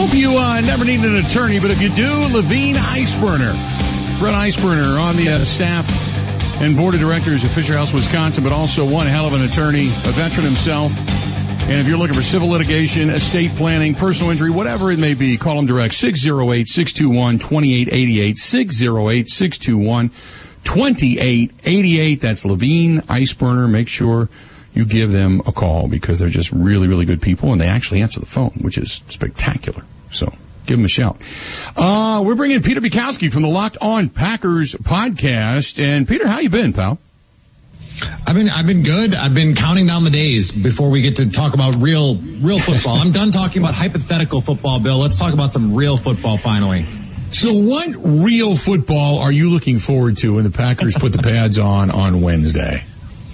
Hope you never need an attorney, but if you do, Levine Iceburner. Brett Iceburner on the staff and board of directors of Fisher House, Wisconsin, but also one hell of an attorney, a veteran himself. And if you're looking for civil litigation, estate planning, personal injury, whatever it may be, call him direct, 608-621-2888, 608-621-2888. That's Levine Iceburner. Make sure you give them a call because they're just really, really good people, and they actually answer the phone, which is spectacular. So give them a shout. We're bringing Peter Bukowski from the Locked On Packers podcast. And Peter, how you been, pal? I've been good. I've been counting down the days before we get to talk about real football. I'm done talking about hypothetical football, Bill. Let's talk about some real football finally. So what real football are you looking forward to when the Packers put the pads on Wednesday?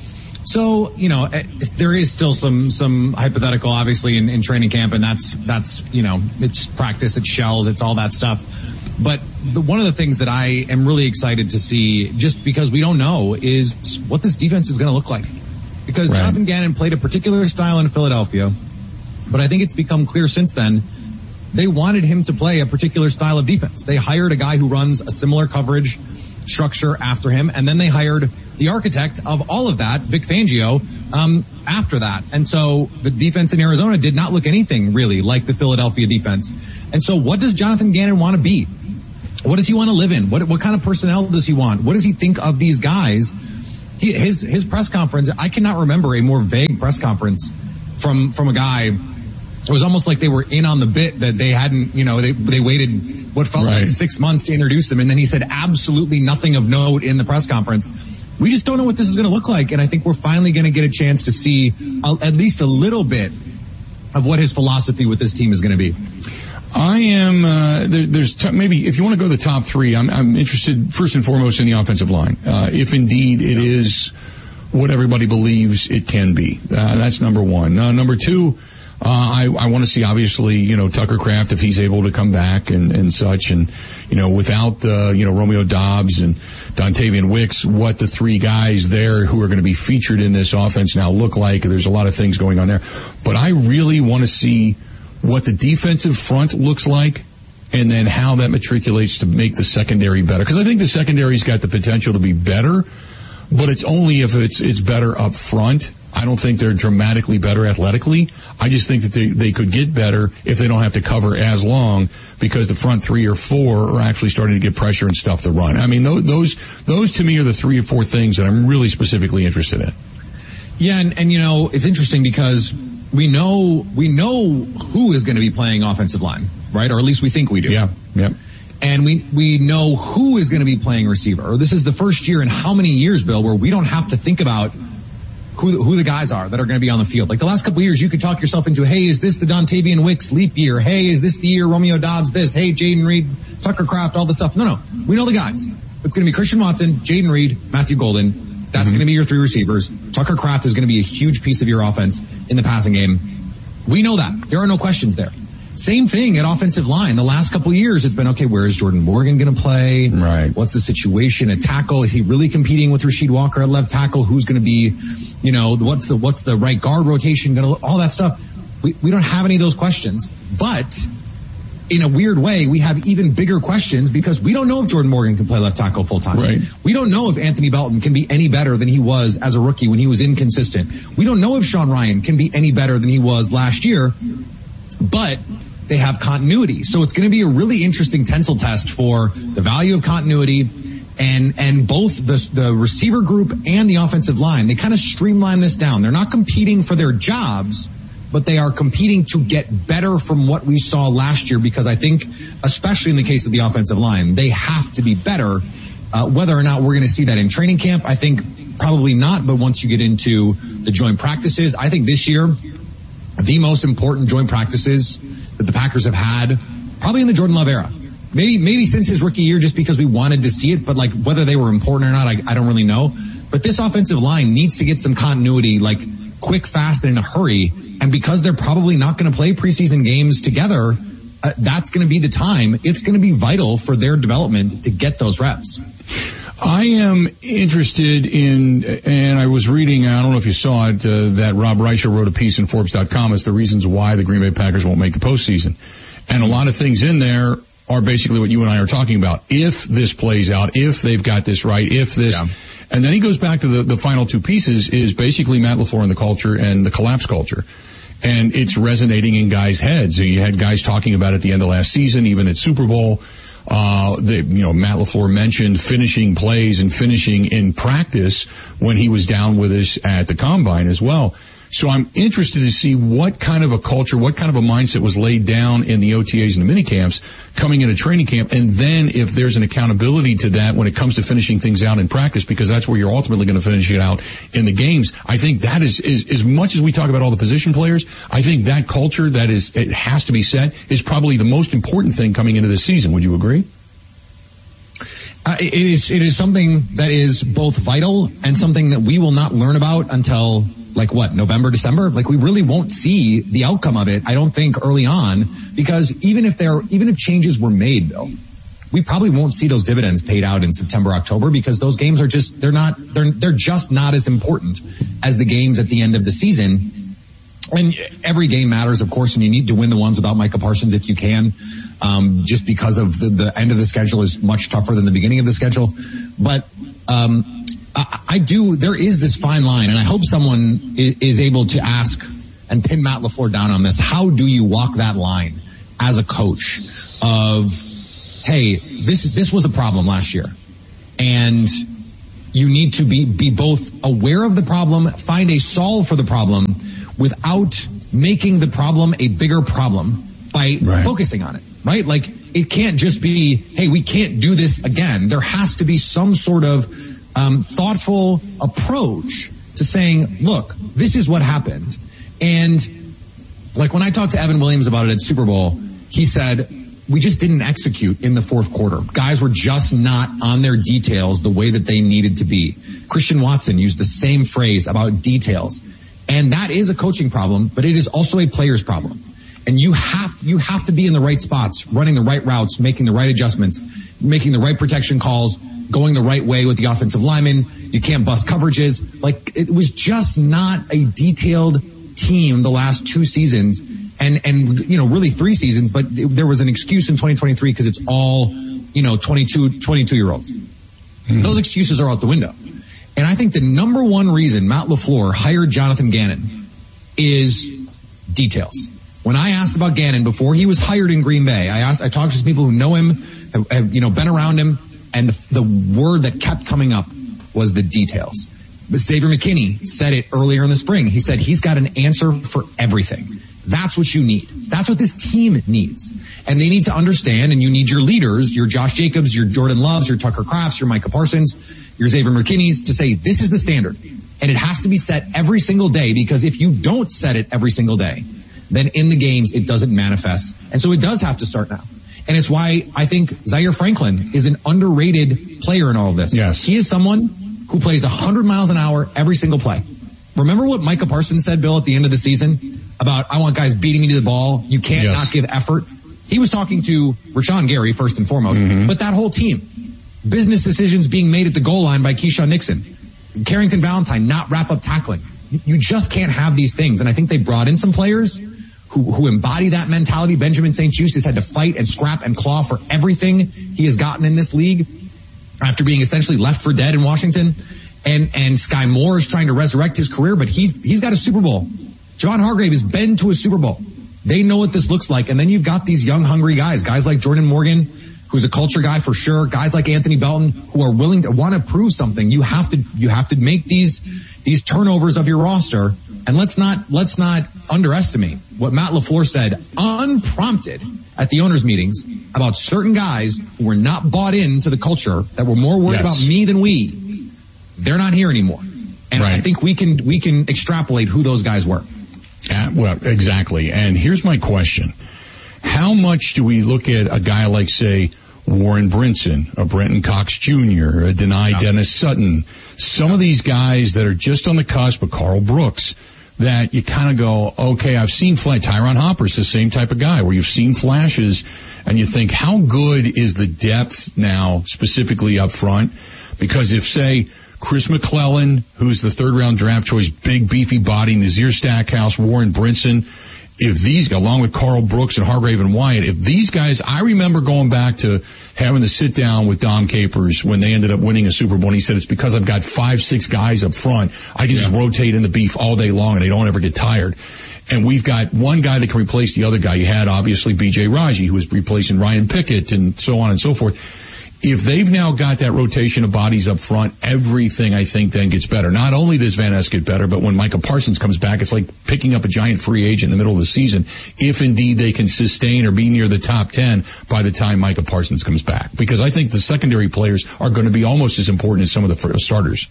So, there is still some hypothetical, obviously, in training camp, and that's, it's practice, it's shells, it's all that stuff. But one of the things that I am really excited to see, just because we don't know, is what this defense is going to look like. Because Jonathan Gannon played a particular style in Philadelphia, but I think it's become clear since then, they wanted him to play a particular style of defense. They hired a guy who runs a similar coverage structure after him, and then they hired the architect of all of that, Vic Fangio, after that. And so the defense in Arizona did not look anything really like the Philadelphia defense. And so what does Jonathan Gannon want to be? What does he want to live in? What kind of personnel does he want? What does he think of these guys? His press conference, I cannot remember a more vague press conference from a guy. It was almost like they were in on the bit that they hadn't, they waited what felt like 6 months to introduce him. And then he said absolutely nothing of note in the press conference. We just don't know what this is going to look like. And I think we're finally going to get a chance to see at least a little bit of what his philosophy with this team is going to be. I am, maybe if you want to go to the top three, I'm interested first and foremost in the offensive line. If indeed it is what everybody believes it can be. That's number one. Number two, I want to see obviously, Tucker Kraft, if he's able to come back and such, and, without Romeo Doubs and Dontavian Wicks, what the three guys there who are going to be featured in this offense now look like. There's a lot of things going on there, but I really want to see what the defensive front looks like and then how that matriculates to make the secondary better. Cause I think the secondary's got the potential to be better, but it's only if it's better up front. I don't think they're dramatically better athletically. I just think that they could get better if they don't have to cover as long because the front three or four are actually starting to get pressure and stuff to run. I mean, those to me are the three or four things that I'm really specifically interested in. Yeah. And it's interesting because we know who is going to be playing offensive line, right? Or at least we think we do. Yeah. Yep. And we know who is going to be playing receiver. This is the first year in how many years, Bill, where we don't have to think about who the guys are that are going to be on the field. Like the last couple of years, you could talk yourself into, hey, is this the Dontavian Wicks leap year? Hey, is this the year Romeo Doubs this? Hey, Jaden Reed, Tucker Kraft, all this stuff. No. We know the guys. It's going to be Christian Watson, Jaden Reed, Matthew Golden. That's going to be your three receivers. Tucker Kraft is going to be a huge piece of your offense in the passing game. We know that. There are no questions there. Same thing at offensive line. The last couple of years, it's been, okay, where is Jordan Morgan going to play? Right. What's the situation at tackle? Is he really competing with Rasheed Walker at left tackle? Who's going to be, what's the right guard rotation going to look? All that stuff. We don't have any of those questions. But in a weird way, we have even bigger questions because we don't know if Jordan Morgan can play left tackle full time. Right. We don't know if Anthony Belton can be any better than he was as a rookie when he was inconsistent. We don't know if Sean Rhyan can be any better than he was last year, but they have continuity. So it's going to be a really interesting tensile test for the value of continuity and both the receiver group and the offensive line. They kind of streamline this down. They're not competing for their jobs, but they are competing to get better from what we saw last year because I think, especially in the case of the offensive line, they have to be better. Whether or not we're going to see that in training camp, I think probably not, but once you get into the joint practices, I think this year, the most important joint practices that the Packers have had, probably in the Jordan Love era. Maybe since his rookie year just because we wanted to see it, but like whether they were important or not, I don't really know. But this offensive line needs to get some continuity, like quick, fast, and in a hurry. And because they're probably not going to play preseason games together, that's going to be the time. It's going to be vital for their development to get those reps. I am interested in, and I was reading, I don't know if you saw it, that Rob Reicher wrote a piece in Forbes.com as the reasons why the Green Bay Packers won't make the postseason. And a lot of things in there are basically what you and I are talking about. If this plays out, if they've got this right, if this, and then he goes back to the final two pieces is basically Matt LaFleur and the culture and the collapse culture. And it's resonating in guys' heads. You had guys talking about it at the end of last season, even at Super Bowl. Matt LaFleur mentioned finishing plays and finishing in practice when he was down with us at the Combine as well. So I'm interested to see what kind of a culture, what kind of a mindset was laid down in the OTAs and the minicamps coming into training camp, and then if there's an accountability to that when it comes to finishing things out in practice, because that's where you're ultimately going to finish it out in the games. I think that is as much as we talk about all the position players, I think that culture it has to be set is probably the most important thing coming into this season. Would you agree? It is something that is both vital and something that we will not learn about until November, December? We really won't see the outcome of it, I don't think, early on, because even if changes were made, though, we probably won't see those dividends paid out in September, October, because those games are they're just not as important as the games at the end of the season. And every game matters, of course, and you need to win the ones without Micah Parsons if you can, just because of the end of the schedule is much tougher than the beginning of the schedule. But, there is this fine line, and I hope someone is able to ask and pin Matt LaFleur down on this. How do you walk that line as a coach of, hey, this was a problem last year, and you need to be both aware of the problem, find a solve for the problem, without making the problem a bigger problem by focusing on it, right? It can't just be, hey, we can't do this again. There has to be some sort of thoughtful approach to saying, look, this is what happened. And when I talked to Evan Williams about it at Super Bowl, he said, we just didn't execute in the fourth quarter. Guys were just not on their details the way that they needed to be. Christian Watson used the same phrase about details. And that is a coaching problem, but it is also a player's problem. And you have to be in the right spots, running the right routes, making the right adjustments, making the right protection calls, going the right way with the offensive linemen. You can't bust coverages. It was just not a detailed team the last two seasons and really 3 seasons, but there was an excuse in 2023 because it's all, 22-year-olds. Mm-hmm. Those excuses are out the window. And I think the number one reason Matt LaFleur hired Jonathan Gannon is details. When I asked about Gannon before he was hired in Green Bay, I talked to some people who know him, have been around him, and the word that kept coming up was the details. But Xavier McKinney said it earlier in the spring. He said he's got an answer for everything. That's what you need. That's what this team needs. And they need to understand, and you need your leaders, your Josh Jacobs, your Jordan Loves, your Tucker Krafts, your Micah Parsons, your Xavier McKinneys, to say this is the standard. And it has to be set every single day, because if you don't set it every single day, then in the games it doesn't manifest. And so it does have to start now. And it's why I think Zaire Franklin is an underrated player in all of this. Yes. He is someone who plays 100 miles an hour every single play. Remember what Micah Parsons said, Bill, at the end of the season about, I want guys beating me to the ball. You can't not give effort. He was talking to Rashawn Gary first and foremost, but that whole team. Business decisions being made at the goal line by Keyshawn Nixon. Carrington Valentine not wrap up tackling. You just can't have these things. And I think they brought in some players who embody that mentality. Benjamin St-Juste has had to fight and scrap and claw for everything he has gotten in this league after being essentially left for dead in Washington. And Sky Moore is trying to resurrect his career, but he's got a Super Bowl. Javon Hargrave has been to a Super Bowl. They know what this looks like. And then you've got these young, hungry guys like Jordan Morgan, who's a culture guy for sure. Guys like Anthony Belton, who are willing to want to prove something. You have to make these turnovers of your roster. And let's not underestimate what Matt LaFleur said unprompted at the owners' meetings about certain guys who were not bought into the culture, that were more worried about me than we. They're not here anymore. And I think we can extrapolate who those guys were. Well, exactly. And here's my question. How much do we look at a guy like, say, Warren Brinson, a Brenton Cox Jr., a Denai Dennis Sutton, some of these guys that are just on the cusp, of Carl Brooks, that you kind of go, okay, I've seen Tyron Hopper's the same type of guy where you've seen flashes and you think, how good is the depth now specifically up front? Because if, say, Chris McClellan, who's the third-round draft choice, big, beefy body, Nazir Stackhouse, Warren Brinson, if these, along with Carl Brooks and Hargrave and Wyatt, if these guys, I remember going back to having to sit down with Dom Capers when they ended up winning a Super Bowl, and he said, it's because I've got 5-6 guys up front. I can just rotate in the beef all day long and they don't ever get tired. And we've got one guy that can replace the other guy. You had, obviously, B.J. Raji, who was replacing Ryan Pickett and so on and so forth. If they've now got that rotation of bodies up front, everything, I think, then gets better. Not only does Van Ness get better, but when Micah Parsons comes back, it's like picking up a giant free agent in the middle of the season, if indeed they can sustain or be near the top 10 by the time Micah Parsons comes back. Because I think the secondary players are going to be almost as important as some of the starters.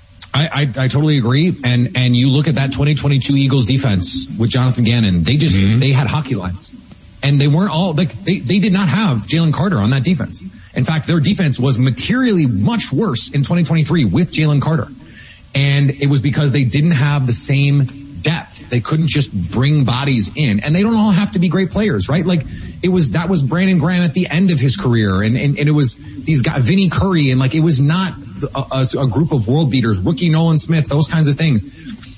I totally agree. And you look at that 2022 Eagles defense with Jonathan Gannon, they had hockey lines. And they weren't all, like, they did not have Jalen Carter on that defense. In fact, their defense was materially much worse in 2023 with Jalen Carter. And it was because they didn't have the same depth. They couldn't just bring bodies in. And they don't all have to be great players, right? Like, that was Brandon Graham at the end of his career. And it was these guys, Vinnie Curry, and like, it was not a group of world beaters, rookie Nolan Smith, those kinds of things.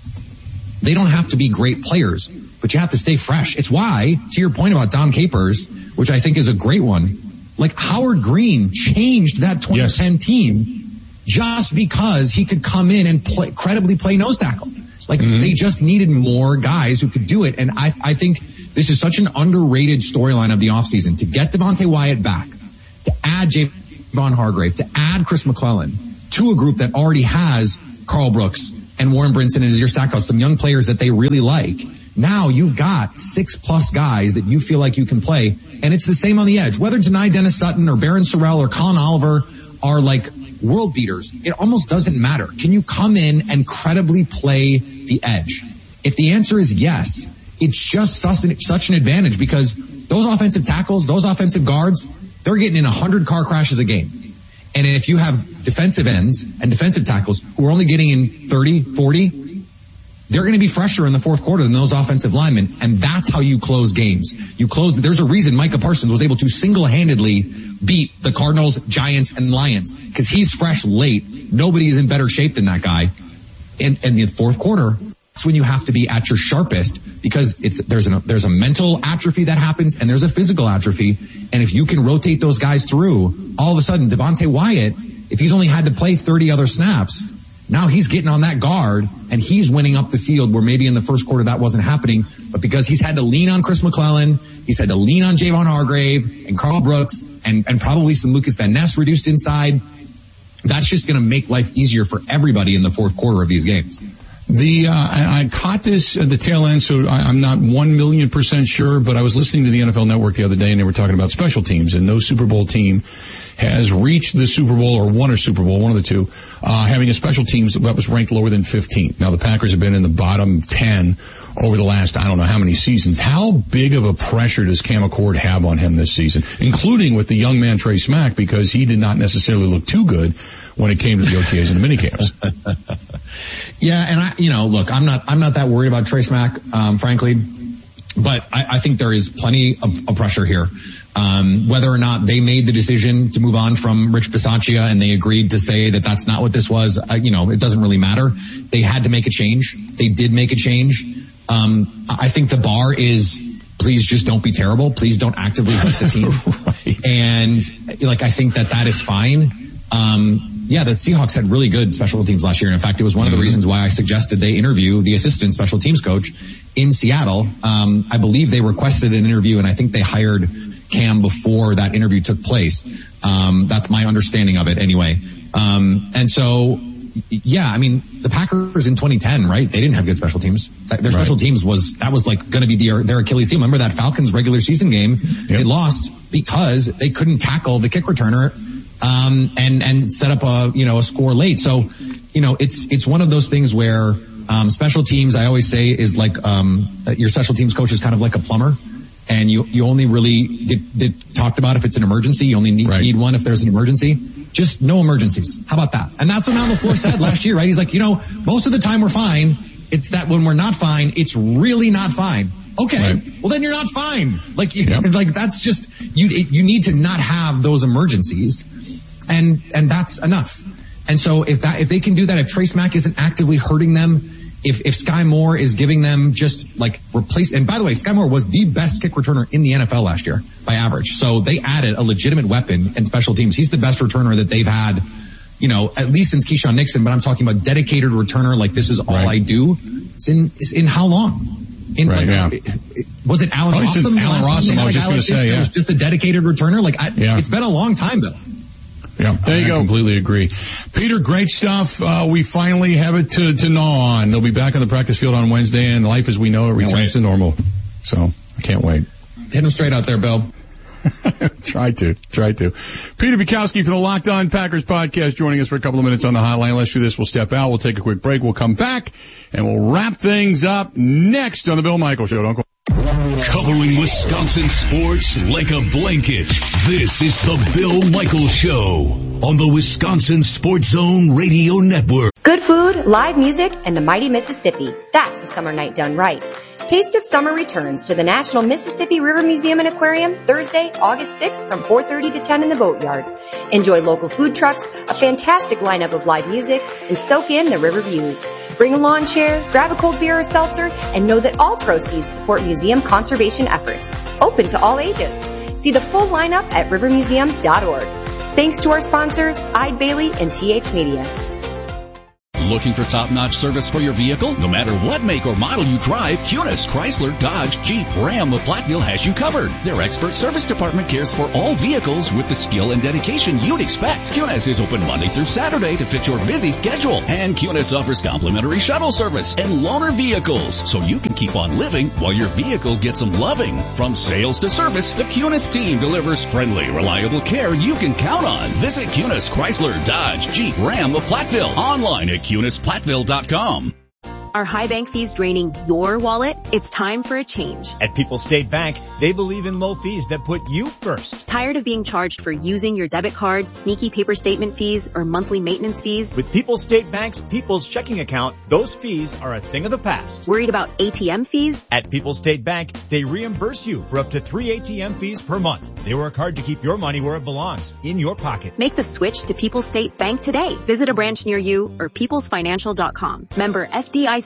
They don't have to be great players, but you have to stay fresh. It's why, to your point about Dom Capers, which I think is a great one, like Howard Green changed that 2010 team just because he could come in and credibly play nose tackle. Like they just needed more guys who could do it. And I think this is such an underrated storyline of the offseason, to get Devontae Wyatt back, to add Javon Hargrave, to add Chris McClellan to a group that already has Carl Brooks and Warren Brinson and Nazir Stackhouse, some young players that they really like. Now you've got 6+ guys that you feel like you can play, and it's the same on the edge. Whether Dani Dennis Sutton or Barron Sorrell or Colin Oliver are like world beaters, it almost doesn't matter. Can you come in and credibly play the edge? If the answer is yes, it's just such an advantage, because those offensive tackles, those offensive guards, they're getting in 100 car crashes a game. And if you have defensive ends and defensive tackles who are only getting in 30, 40, they're going to be fresher in the fourth quarter than those offensive linemen. And that's how you close games. There's a reason Micah Parsons was able to single-handedly beat the Cardinals, Giants, and Lions, because he's fresh late. Nobody is in better shape than that guy. And the fourth quarter, that's when you have to be at your sharpest, because there's a mental atrophy that happens and there's a physical atrophy. And if you can rotate those guys through, all of a sudden Devontae Wyatt, if he's only had to play 30 other snaps, now he's getting on that guard and he's winning up the field, where maybe in the first quarter that wasn't happening. But because he's had to lean on Chris McClellan, he's had to lean on Javon Hargrave and Carl Brooks and probably some Lucas Van Ness reduced inside, that's just going to make life easier for everybody in the fourth quarter of these games. I caught this at the tail end, so I'm not 1,000,000% sure, but I was listening to the NFL Network the other day, and they were talking about special teams, and no Super Bowl team has reached the Super Bowl or won a Super Bowl, one of the two, having a special teams that was ranked lower than 15. Now, the Packers have been in the bottom 10 over the last, I don't know how many seasons. How big of a pressure does Cam Accord have on him this season, including with the young man Trey Smack, because he did not necessarily look too good when it came to the OTAs and the minicamps? Yeah, and look, I'm not that worried about Trey Smack, frankly, but I think there is plenty of pressure here. Whether or not they made the decision to move on from Rich Bisaccia and they agreed to say that that's not what this was, it doesn't really matter. They had to make a change. They did make a change. I think the bar is, please just don't be terrible. Please don't actively hurt the team. Right. And I think that is fine. The Seahawks had really good special teams last year. And in fact, it was one of the reasons why I suggested they interview the assistant special teams coach in Seattle. I believe they requested an interview, and I think they hired Cam before that interview took place. That's my understanding of it anyway. The Packers in 2010, right? They didn't have good special teams. Their special teams was going to be their Achilles heel. Remember that Falcons regular season game? Yep. They lost because they couldn't tackle the kick returner, and set up a score late. So, it's one of those things where, special teams, I always say, is like, your special teams coach is kind of like a plumber. And you only really get talked about if it's an emergency. You only need one if there's an emergency. Just no emergencies. How about that? And that's what Matt LaFleur said last year, right? He's like, most of the time we're fine. It's that when we're not fine, it's really not fine. Okay, right. Well then you're not fine. Like, like that's just, you need to not have those emergencies, and that's enough. And so if they can do that, if Trace Mack isn't actively hurting them, if Sky Moore is giving them just like replace, and by the way, Sky Moore was the best kick returner in the NFL last year by average. So they added a legitimate weapon in special teams. He's the best returner that they've had, at least since Keyshawn Nixon, but I'm talking about dedicated returner. Like, this is all I do. It's in how long? Was it Allen Rossum? Allen Rossum, I was just going to say, was just a dedicated returner. It's been a long time though. Yeah, there you go. I completely agree. Peter, great stuff. We finally have it to gnaw on. They'll be back on the practice field on Wednesday, and life as we know it returns to normal. So I can't wait. Hit him straight out there, Bill. Try to. Peter Bukowski for the Locked On Packers podcast joining us for a couple of minutes on the hotline. Let's do this. We'll step out. We'll take a quick break. We'll come back, and we'll wrap things up next on the Bill Michaels Show. Don't go. Covering Wisconsin sports like a blanket. This is the Bill Michaels Show on the Wisconsin Sports Zone Radio Network. Good food, live music, and the mighty Mississippi. That's a summer night done right. Taste of Summer returns to the National Mississippi River Museum and Aquarium Thursday, August 6th from 4:30 to 10 in the Boatyard. Enjoy local food trucks, a fantastic lineup of live music, and soak in the river views. Bring a lawn chair, grab a cold beer or seltzer, and know that all proceeds support museum conservation efforts. Open to all ages. See the full lineup at rivermuseum.org. Thanks to our sponsors, Eide Bailey and TH Media. Looking for top-notch service for your vehicle? No matter what make or model you drive, Kunes, Chrysler, Dodge, Jeep, Ram of Platteville has you covered. Their expert service department cares for all vehicles with the skill and dedication you'd expect. Kunes is open Monday through Saturday to fit your busy schedule. And Kunes offers complimentary shuttle service and loaner vehicles, so you can keep on living while your vehicle gets some loving. From sales to service, the Kunes team delivers friendly, reliable care you can count on. Visit Kunes, Chrysler, Dodge, Jeep, Ram of Platteville. Online at KunesPlatteville.com. Are high bank fees draining your wallet? It's time for a change. At People's State Bank, they believe in low fees that put you first. Tired of being charged for using your debit card, sneaky paper statement fees, or monthly maintenance fees? With People's State Bank's People's Checking Account, those fees are a thing of the past. Worried about ATM fees? At People's State Bank, they reimburse you for up to 3 ATM fees per month. They work hard to keep your money where it belongs, in your pocket. Make the switch to People's State Bank today. Visit a branch near you or peoplesfinancial.com. Member FDIC.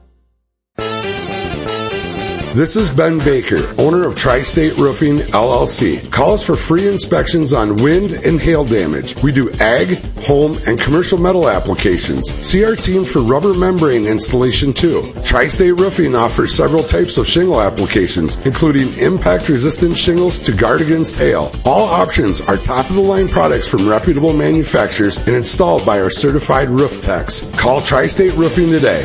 This is Ben Baker, owner of Tri-State Roofing, LLC. Call us for free inspections on wind and hail damage. We do ag, home, and commercial metal applications. See our team for rubber membrane installation too. Tri-State Roofing offers several types of shingle applications, including impact-resistant shingles to guard against hail. All options are top-of-the-line products from reputable manufacturers and installed by our certified roof techs. Call Tri-State Roofing today.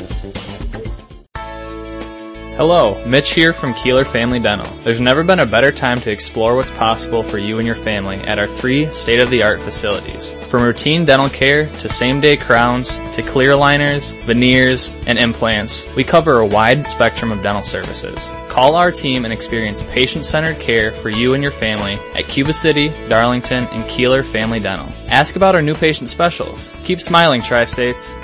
Hello, Mitch here from Keeler Family Dental. There's never been a better time to explore what's possible for you and your family at our 3 state-of-the-art facilities. From routine dental care to same-day crowns to clear aligners, veneers, and implants, we cover a wide spectrum of dental services. Call our team and experience patient-centered care for you and your family at Cuba City, Darlington, and Keeler Family Dental. Ask about our new patient specials. Keep smiling, Tri-States.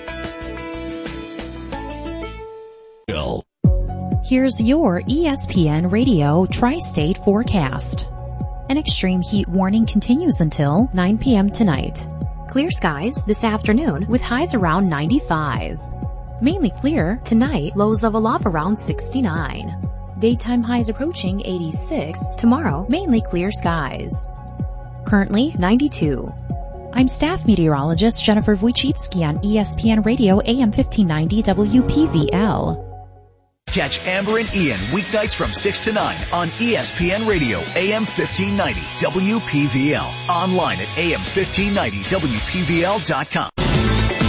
Here's your ESPN Radio Tri-State forecast. An extreme heat warning continues until 9 p.m. tonight. Clear skies this afternoon with highs around 95. Mainly clear tonight, lows level off around 69. Daytime highs approaching 86. Tomorrow, mainly clear skies. Currently 92. I'm staff meteorologist Jennifer Wojcicki on ESPN Radio AM 1590 WPVL. Catch Amber and Ian weeknights from 6 to 9 on ESPN Radio, AM 1590, WPVL. Online at AM1590, WPVL.com.